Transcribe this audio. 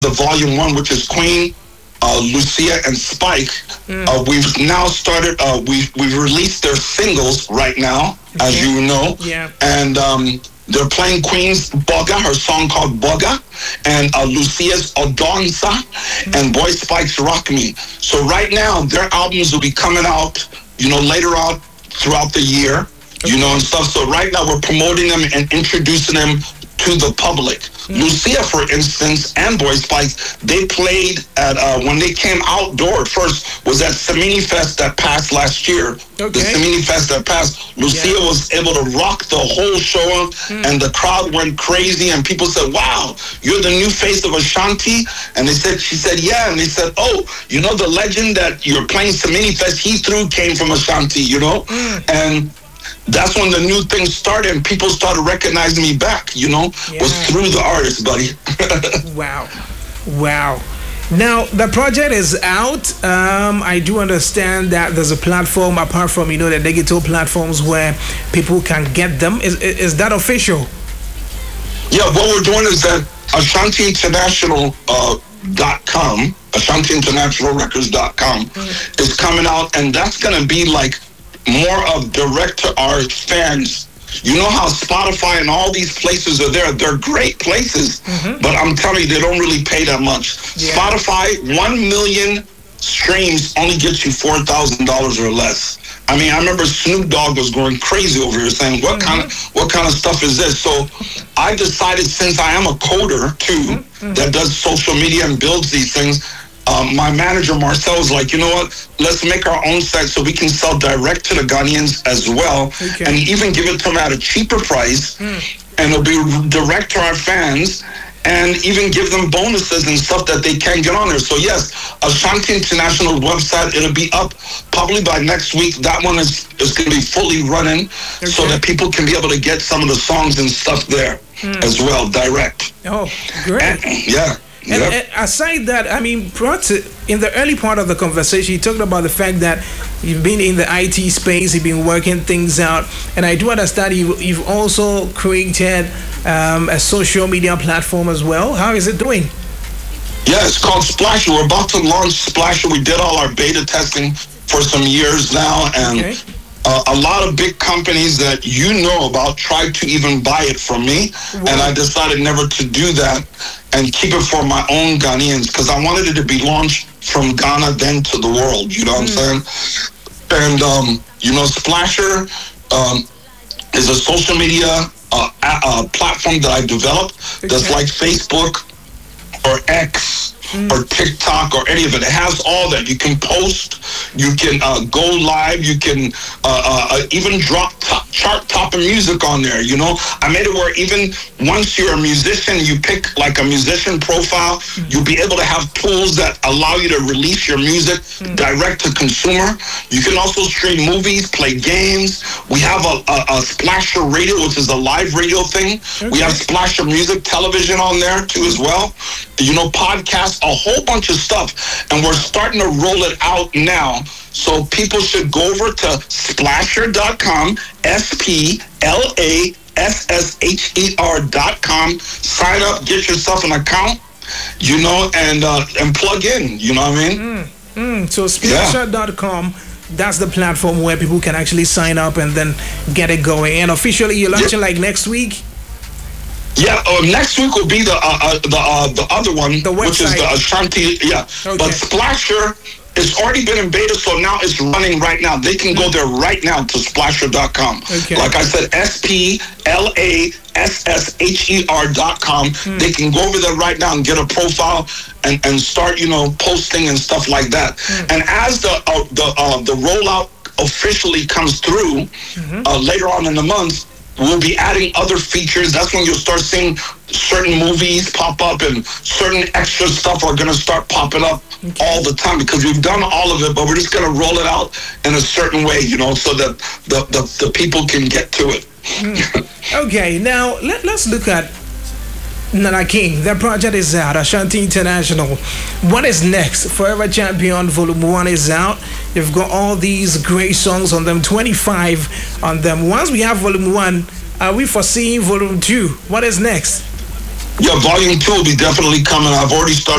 the volume 1, which is Queen, Lucia, and Spike. We've now started, we've released their singles right now, as you know. Yeah. And they're playing Queen's Boga, her song called Boga, and Lucia's Odonsa, and Boy Spike's Rock Me. So right now, their albums will be coming out, later on throughout the year, and stuff. So right now, we're promoting them and introducing them to the public. Lucia, for instance, and Boy Spike, they played at, when they came outdoor first, was at Samini Fest that passed last year. The Samini Fest that passed, Lucia was able to rock the whole show, and the crowd went crazy, and people said, wow, you're the new face of Ashanti? And she said, yeah, and they said, oh, the legend that you're playing Samini Fest, he came from Ashanti, and that's when the new thing started, and people started recognizing me back, was through the artist, buddy. Wow. Now, the project is out. I do understand that there's a platform, apart from, the digital platforms where people can get them. Is that official? Yeah, what we're doing is that AshantiInternational.com, AshantiInternationalRecords.com is coming out, and that's going to be like more of direct to our fans. You know how Spotify and all these places are there. They're great places, but I'm telling you, they don't really pay that much. Spotify, 1 million streams only gets you $4,000 or less. I mean, I remember Snoop Dogg was going crazy over here saying, what kind of stuff is this? So I decided, since I am a coder too, that does social media and builds these things, my manager, Marcel, was like, you know what? Let's make our own site so we can sell direct to the Ghanaians as well, and even give it to them at a cheaper price, and it'll be direct to our fans, and even give them bonuses and stuff that they can't get on there. So yes, Ashanti International website, it'll be up probably by next week. That one is going to be fully running, so that people can be able to get some of the songs and stuff there as well, direct. Oh, great. And aside that, I mean, in the early part of the conversation, you talked about the fact that you've been in the IT space, you've been working things out, and I do understand you've also created a social media platform as well. How is it doing? Yeah, it's called Splasher. We're about to launch Splasher. We did all our beta testing for some years now, and a lot of big companies that you know about tried to even buy it from me, and I decided never to do that and keep it for my own Ghanaians, because I wanted it to be launched from Ghana then to the world, you know what I'm saying? And, Splasher is a social media platform that I developed that's like Facebook or X or TikTok or any of it. It has all that. You can post, you can go live, you can even drop chart-topping music on there, I made it where even once you're a musician, you pick like a musician profile, you'll be able to have tools that allow you to release your music direct to consumer. You can also stream movies, play games. We have a Splasher Radio, which is a live radio thing. We have Splasher Music Television on there too as well. Podcasts, a whole bunch of stuff. And we're starting to roll it out now. So people should go over to splasher.com, SPLASSHER.com, sign up, get yourself an account, and plug in, you know what I mean? So splasher.com, that's the platform where people can actually sign up and then get it going. And officially, you're launching like next week? Yeah, next week will be the other one, which is the Ashanti. But Splasher, it's already been in beta, so now it's running right now. They can go there right now to splasher.com. Like I said, SPLASSHER.com. They can go over there right now and get a profile and start, posting and stuff like that. And as the rollout officially comes through later on in the month, we'll be adding other features. That's when you'll start seeing certain movies pop up, and certain extra stuff are going to start popping up all the time, because we've done all of it, but we're just going to roll it out in a certain way, so that the people can get to it. Okay, now let's look at Nana King. Their project is out, Ashanti International. What is next? Forever Champion Volume 1 is out. You've got all these great songs on them, 25 on them. Once we have Volume 1, are we foreseeing Volume 2? What is next? Yeah, volume 2 will be definitely coming. I've already started